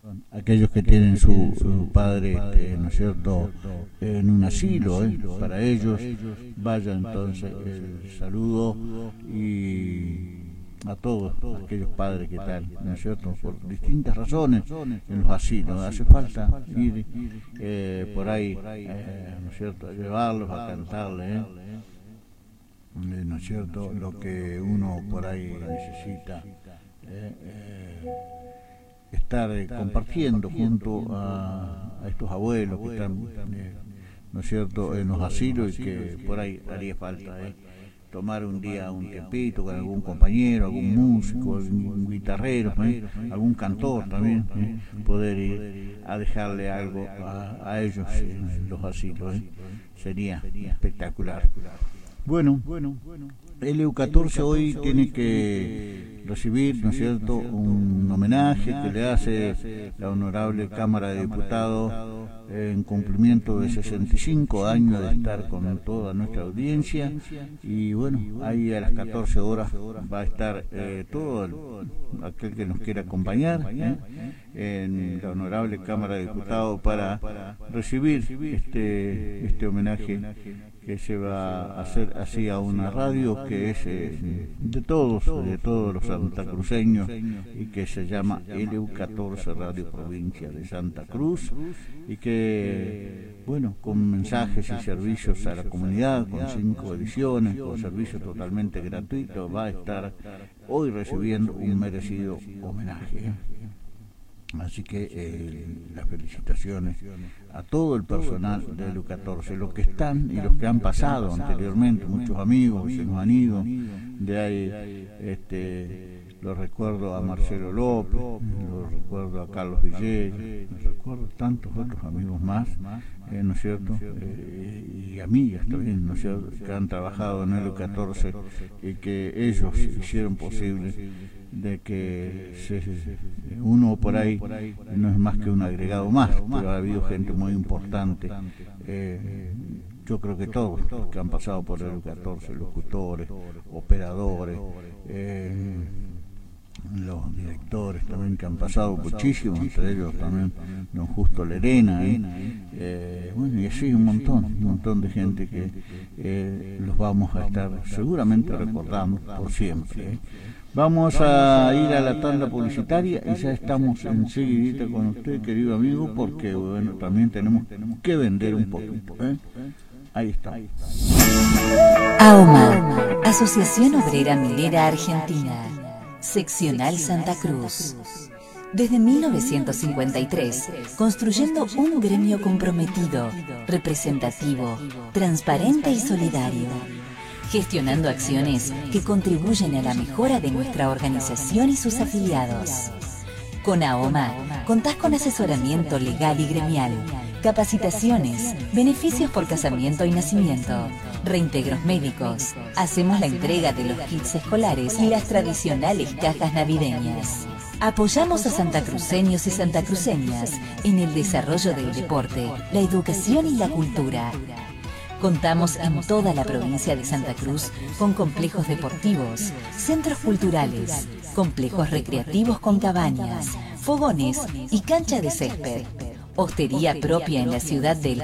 aquellos que tienen su padre, ¿no es cierto?, en un asilo, para ellos vaya entonces el saludo y a todos aquellos padres que tal, ¿no es cierto?, por distintas razones en los asilos. Hace falta ir por ahí, ¿no es cierto?, a llevarlos, a cantarles, ¿no es cierto?, lo que uno por ahí necesita, estar compartiendo junto a estos abuelos que están, ¿no es cierto?, en los asilos, y que por ahí haría falta tomar un día un tiempito con algún compañero, algún músico, algún guitarrero, algún cantor también, poder ir a dejarle algo a ellos en los asilos, sería espectacular. Bueno, el EU14 hoy tiene que recibir, ¿no es cierto?, un homenaje que le hace la Honorable Cámara de Diputados en cumplimiento de 65 años de estar con toda nuestra audiencia. Y bueno, ahí a las 14 horas va a estar todo aquel que nos quiera acompañar en la Honorable Cámara de Diputados para recibir este homenaje que se va a hacer así a una radio que es de todos los santacruceños, y que se llama EU14 Radio Provincia de Santa Cruz, y que, bueno, con mensajes y servicios a la comunidad, con 5 ediciones, con servicios totalmente gratuitos, va a estar hoy recibiendo un merecido homenaje. Así que las felicitaciones a todo el personal del EU14, los que están y los que han pasado anteriormente, muchos amigos que se nos han ido. De ahí lo recuerdo a Marcelo López, lo recuerdo a Carlos Villegas, recuerdo tantos otros amigos más, ¿no es cierto?, y amigas también, ¿no es cierto?, que han trabajado en el EU14 y que ellos hicieron posible de que uno por ahí no es más que un agregado más, pero ha habido gente muy importante. Yo creo que todos los que han pasado por el EU14, locutores, operadores, los directores también que han pasado muchísimo, entre ellos también don Justo Lerena, bueno, y así un montón de gente que los vamos a estar seguramente recordando por siempre. Vamos a ir a la tanda publicitaria y ya estamos enseguidita con usted, querido amigo, porque bueno, también tenemos que vender un poquito, Ahí está. AOMA, Asociación Obrera Minera Argentina, Seccional Santa Cruz. Desde 1953, construyendo un gremio comprometido, representativo, transparente y solidario, gestionando acciones que contribuyen a la mejora de nuestra organización y sus afiliados. Con AOMA contás con asesoramiento legal y gremial, capacitaciones, beneficios por casamiento y nacimiento, reintegros médicos. Hacemos la entrega de los kits escolares y las tradicionales cajas navideñas. Apoyamos a santacruceños y santacruceñas en el desarrollo del deporte, la educación y la cultura. Contamos en toda la provincia de Santa Cruz con complejos deportivos, centros culturales, complejos recreativos con cabañas, fogones y cancha de césped. Hostería propia en la ciudad de